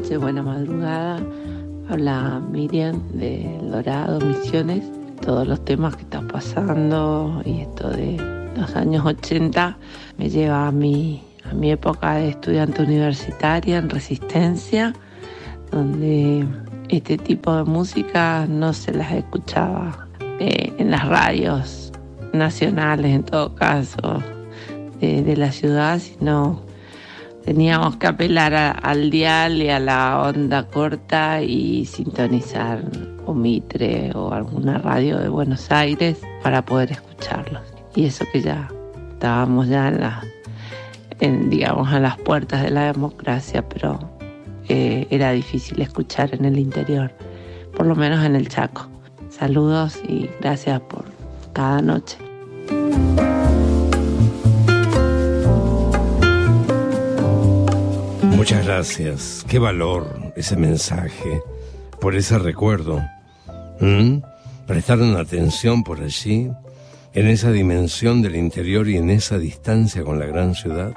noches, buena madrugada. Habla Miriam de El Dorado, Misiones. Todos los temas que están pasando y esto de los años 80 me lleva a mi época de estudiante universitaria en Resistencia, donde este tipo de música no se las escuchaba en las radios nacionales, en todo caso, de la ciudad, sino teníamos que apelar al dial y a la onda corta y sintonizar o Mitre o alguna radio de Buenos Aires para poder escucharlos. Y eso que ya estábamos ya digamos, a las puertas de la democracia, pero era difícil escuchar en el interior, por lo menos en el Chaco. Saludos y gracias por cada noche. Muchas gracias. Qué valor ese mensaje, por ese recuerdo. Prestaron atención por allí, en esa dimensión del interior y en esa distancia con la gran ciudad.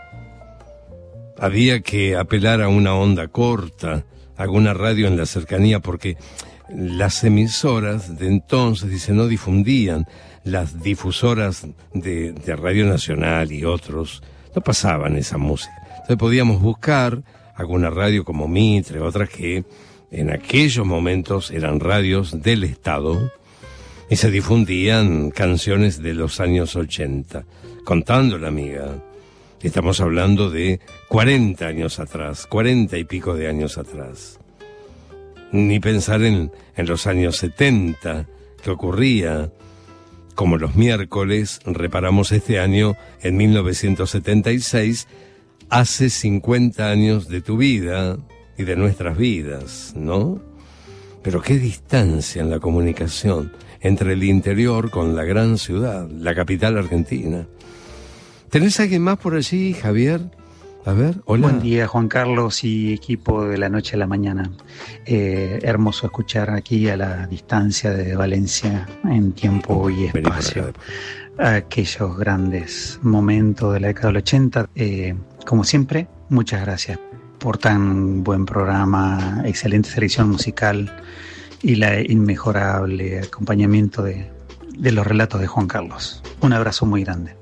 Había que apelar a una onda corta, a alguna radio en la cercanía, porque las emisoras de entonces, dice, no difundían. Las difusoras de Radio Nacional y otros no pasaban esa música. Entonces podíamos buscar alguna radio como Mitre, otras que en aquellos momentos eran radios del Estado y se difundían canciones de los años 80. Contando la amiga, estamos hablando de 40 años atrás, 40 y pico de años atrás. Ni pensar en los años 70, que ocurría, como los miércoles, reparamos este año, en 1976, hace 50 años de tu vida y de nuestras vidas, ¿no? Pero qué distancia en la comunicación entre el interior con la gran ciudad, la capital argentina. ¿Tenés a alguien más por allí, Javier? A ver, hola. Buen día, Juan Carlos y equipo de La Noche a la Mañana. Hermoso escuchar aquí a la distancia de Valencia, en tiempo y espacio, aquellos grandes momentos de la década del 80. Como siempre, muchas gracias por tan buen programa, excelente selección musical y la inmejorable acompañamiento de los relatos de Juan Carlos. Un abrazo muy grande.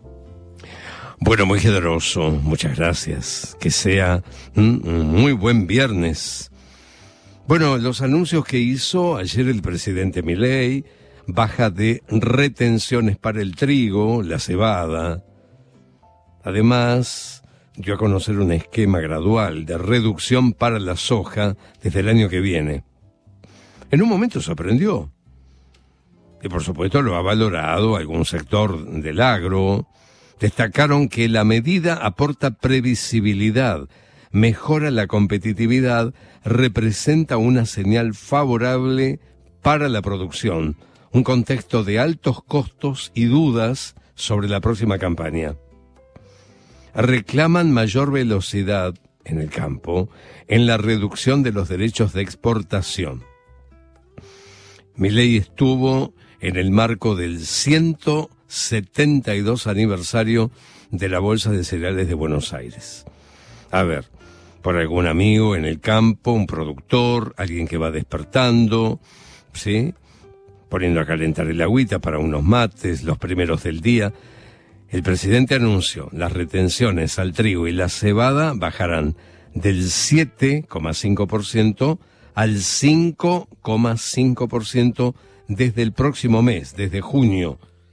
Bueno, muy generoso, muchas gracias. Que sea un muy buen viernes. Bueno, los anuncios que hizo ayer el presidente Milei, baja de retenciones para el trigo, la cebada. Además, dio a conocer un esquema gradual de reducción para la soja desde el año que viene. En un momento sorprendió. Y por supuesto lo ha valorado algún sector del agro. Destacaron que la medida aporta previsibilidad, mejora la competitividad, representa una señal favorable para la producción, un contexto de altos costos y dudas sobre la próxima campaña. Reclaman mayor velocidad en el campo en la reducción de los derechos de exportación. Milei estuvo en el marco del 172 aniversario de la Bolsa de Cereales de Buenos Aires. A ver, por algún amigo en el campo, un productor, alguien que va despertando, ¿sí? Poniendo a calentar el agüita para unos mates, los primeros del día. El presidente anunció las retenciones al trigo y la cebada bajarán del 7,5% al 5,5% desde el próximo mes, desde junio.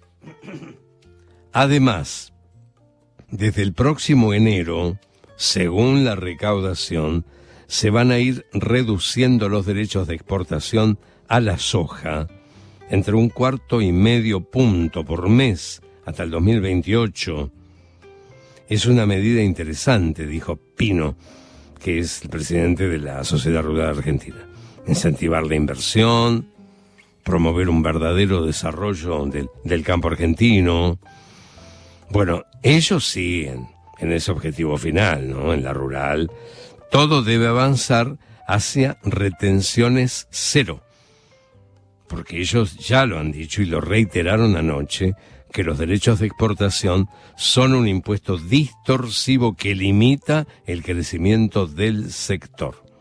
Además, desde el próximo enero, según la recaudación, se van a ir reduciendo los derechos de exportación a la soja entre 1,25 puntos por mes hasta el 2028. Es una medida interesante, dijo Pino, que es el presidente de la Sociedad Rural Argentina. Incentivar la inversión, promover un verdadero desarrollo del campo argentino. Bueno, ellos siguen en ese objetivo final, ¿no? En la rural, todo debe avanzar hacia retenciones cero. Porque ellos ya lo han dicho y lo reiteraron anoche, que los derechos de exportación son un impuesto distorsivo que limita el crecimiento del sector.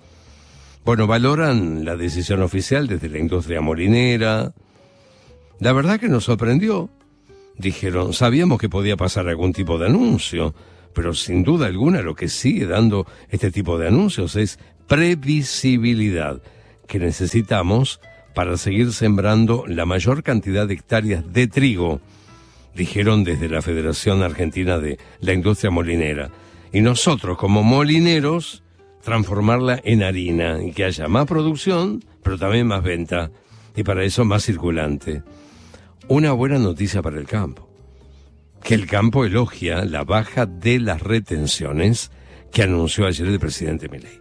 Bueno, valoran la decisión oficial desde la industria molinera. La verdad que nos sorprendió. Dijeron, sabíamos que podía pasar algún tipo de anuncio, pero sin duda alguna lo que sigue dando este tipo de anuncios es previsibilidad, que necesitamos para seguir sembrando la mayor cantidad de hectáreas de trigo, dijeron desde la Federación Argentina de la Industria Molinera. Y nosotros, como molineros, transformarla en harina y que haya más producción, pero también más venta, y para eso más circulante. Una buena noticia para el campo, que el campo elogia la baja de las retenciones que anunció ayer el presidente Milei.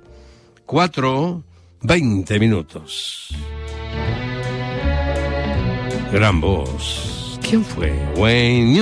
4:20. Gran voz. ¿Quién fue? Wayne